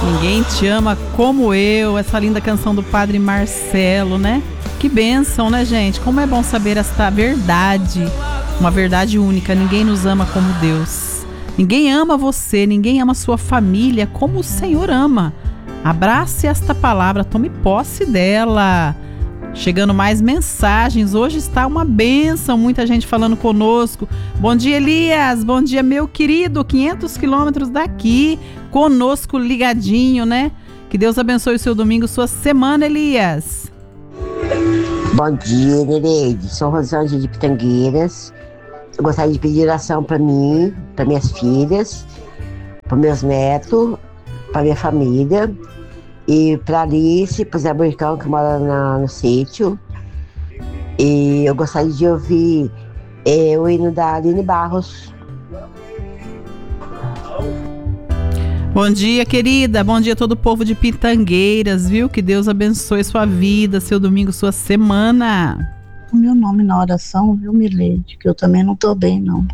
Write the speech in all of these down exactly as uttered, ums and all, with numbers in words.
Ninguém te ama como eu. Essa linda canção do Padre Marcelo, né? Que bênção, né, gente? Como é bom saber esta verdade. Uma verdade única. Ninguém nos ama como Deus. Ninguém ama você, ninguém ama sua família como o Senhor ama. Abrace esta palavra, tome posse dela. Chegando mais mensagens, hoje está uma bênção, muita gente falando conosco. Bom dia, Elias, bom dia, meu querido, quinhentos quilômetros daqui, conosco ligadinho, né? Que Deus abençoe o seu domingo, sua semana, Elias. Bom dia, Nereide, sou Rosângela de Pitangueiras. Eu gostaria de pedir oração para mim, para minhas filhas, para meus netos, para minha família. E para Alice, para o Zé Burcão, que mora na, no sítio. E eu gostaria de ouvir é, o hino da Aline Barros. Bom dia, querida. Bom dia a todo o povo de Pitangueiras, viu? Que Deus abençoe sua vida, seu domingo, sua semana. O meu nome na oração, viu, Mileide? Que eu também não tô bem, não.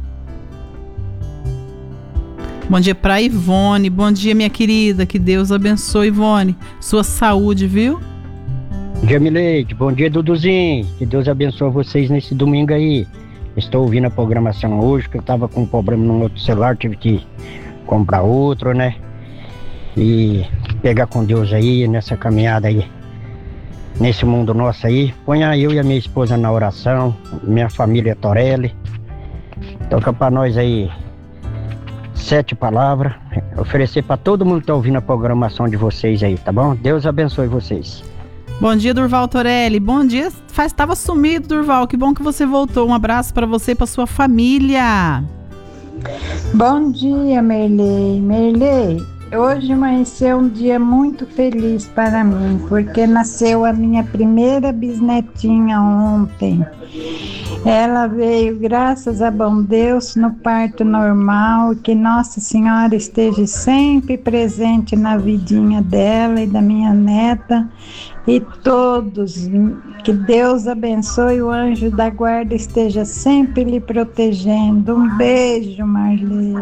Bom dia pra Ivone, bom dia, minha querida, que Deus abençoe, Ivone, sua saúde, viu? Bom dia, Mileide, bom dia, Duduzinho, que Deus abençoe vocês nesse domingo aí. Estou ouvindo a programação hoje, que eu tava com um problema no outro celular, tive que comprar outro, né? E pegar com Deus aí, nessa caminhada aí, nesse mundo nosso aí. Ponha eu e a minha esposa na oração, minha família Torelli. Toca pra nós aí sete palavras, oferecer para todo mundo que tá ouvindo a programação de vocês aí, tá bom? Deus abençoe vocês. Bom dia, Durval Torelli. Bom dia. Faz, tava sumido, Durval. Que bom que você voltou. Um abraço para você e para sua família. Bom dia, Merlei. Merlei, hoje amanheceu um dia muito feliz para mim, porque nasceu a minha primeira bisnetinha ontem. Ela veio, graças a bom Deus, no parto normal, que Nossa Senhora esteja sempre presente na vidinha dela e da minha neta, e todos, que Deus abençoe, o anjo da guarda esteja sempre lhe protegendo. Um beijo, Marley.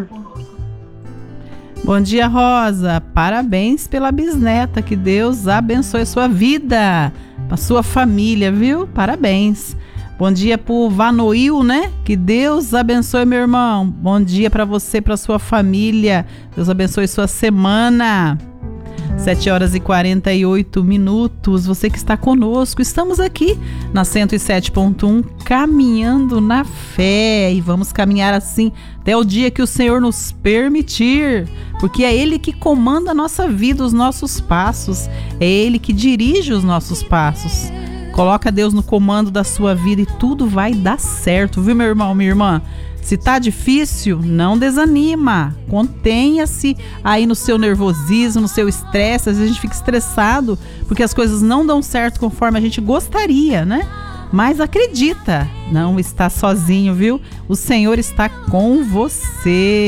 Bom dia, Rosa. Parabéns pela bisneta, que Deus abençoe sua vida, a sua família, viu? Parabéns. Bom dia pro Vanoil, né? Que Deus abençoe, meu irmão. Bom dia para você, para sua família. Deus abençoe sua semana. sete horas e quarenta e oito minutos. Você que está conosco, estamos aqui na cento e sete ponto um, caminhando na fé. E vamos caminhar assim até o dia que o Senhor nos permitir. Porque é Ele que comanda a nossa vida, os nossos passos. É Ele que dirige os nossos passos. Coloca Deus no comando da sua vida e tudo vai dar certo, viu, meu irmão, minha irmã? Se tá difícil, não desanima. Contenha-se aí no seu nervosismo, no seu estresse. Às vezes a gente fica estressado porque as coisas não dão certo conforme a gente gostaria, né? Mas acredita, não está sozinho, viu? O Senhor está com você.